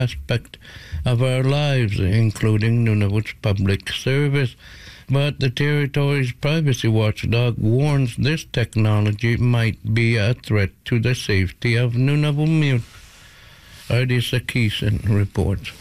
aspect of our lives, including Nunavut's public service. But the territory's privacy watchdog warns this technology might be a threat to the safety of Nunavummiut. Artie Sarkisian reports.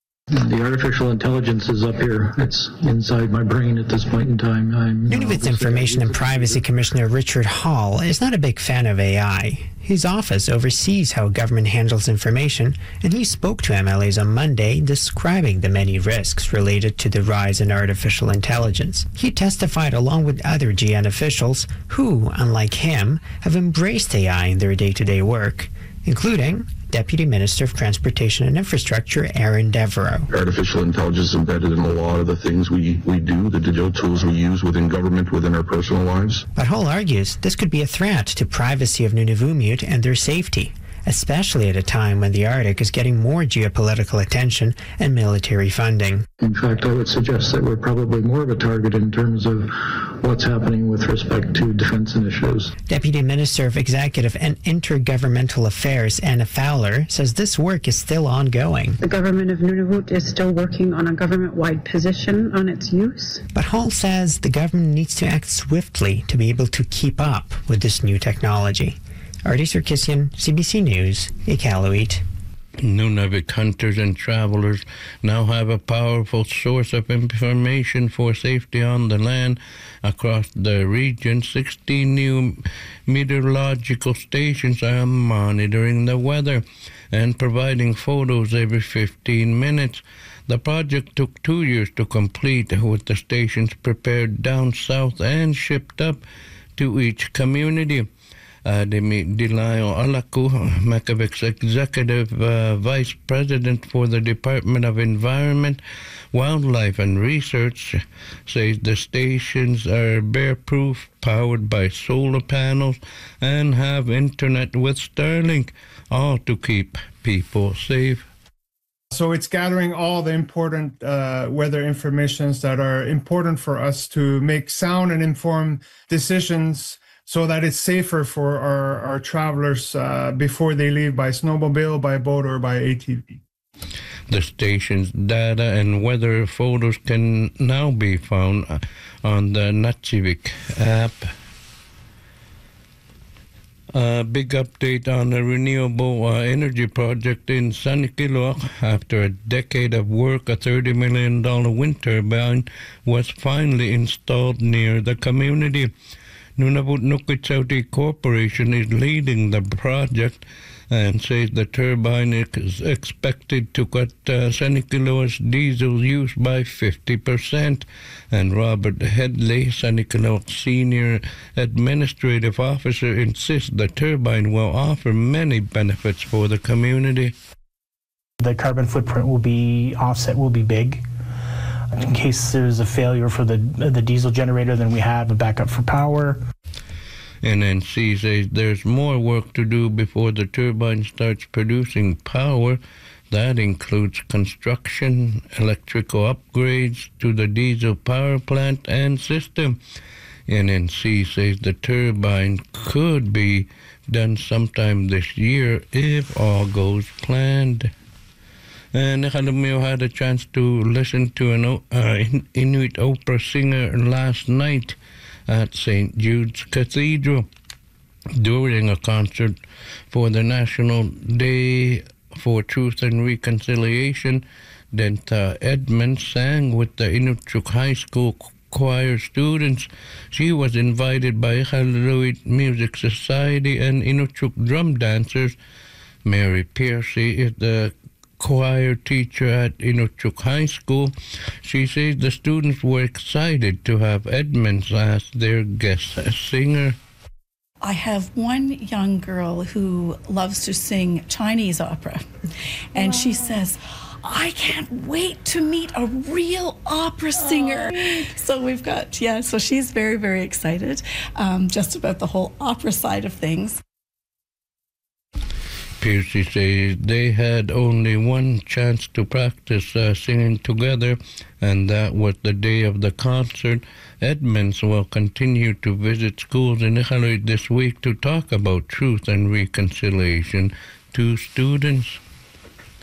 The artificial intelligence is up here. It's inside my brain at this point in time. Nunavut's Information and Privacy Commissioner Richard Hall is not a big fan of AI. His office oversees how government handles information, and he spoke to MLAs on Monday describing the many risks related to the rise in artificial intelligence. He testified along with other GN officials who, unlike him, have embraced AI in their day-to-day work, including Deputy Minister of Transportation and Infrastructure, Aaron Devereaux. Artificial intelligence is embedded in a lot of the things we do, the digital tools we use within government, within our personal lives. But Hall argues this could be a threat to privacy of Nunavummiut and their safety, especially at a time when the Arctic is getting more geopolitical attention and military funding. In fact, I would suggest that we're probably more of a target in terms of what's happening with respect to defense initiatives. Deputy Minister of Executive and Intergovernmental Affairs, Anna Fowler, says this work is still ongoing. The government of Nunavut is still working on a government-wide position on its use. But Hall says the government needs to act swiftly to be able to keep up with this new technology. Artie Sarkisian, CBC News, Iqaluit. Nunavut hunters and travelers now have a powerful source of information for safety on the land across the region. 16 new meteorological stations are monitoring the weather and providing photos every 15 minutes. The project took 2 years to complete, with the stations prepared down south and shipped up to each community. Demi Dilayo Alaku, Makavic's Executive Vice President for the Department of Environment, Wildlife and Research, says the stations are bear-proof, powered by solar panels, and have internet with Starlink, all to keep people safe. So it's gathering all the important weather informations that are important for us to make sound and informed decisions so that it's safer for our travelers before they leave by snowmobile, by boat, or by ATV. The station's data and weather photos can now be found on the Nutsivik app. A big update on a renewable energy project in Sanikiluaq. After a decade of work, a $30 million wind turbine was finally installed near the community. Nunavut Nukwitsauti Corporation is leading the project and says the turbine is expected to cut Sanikiluaq's diesel use by 50%. And Robert Headley, Sanikiluaq's senior administrative officer, insists the turbine will offer many benefits for the community. The carbon footprint will be big. In case there's a failure for the diesel generator, then we have a backup for power. NNC says there's more work to do before the turbine starts producing power. That includes construction, electrical upgrades to the diesel power plant and system. NNC says the turbine could be done sometime this year if all goes planned. And Iqaluit had a chance to listen to an Inuit opera singer last night at St. Jude's Cathedral during a concert for the National Day for Truth and Reconciliation. Denta Edmonds sang with the Inukjuq High School choir students. She was invited by Iqaluit Music Society and Inukjuq drum dancers. Mary Piercy is the choir teacher at Inukjuq High School. She says the students were excited to have Edmonds as their guest singer. I have one young girl who loves to sing Chinese opera, and she says, I can't wait to meet a real opera singer. So we've got, so she's very, very excited just about the whole opera side of things. Piercy says they had only one chance to practice singing together, and that was the day of the concert. Edmonds will continue to visit schools in Iqaluit this week to talk about truth and reconciliation to students.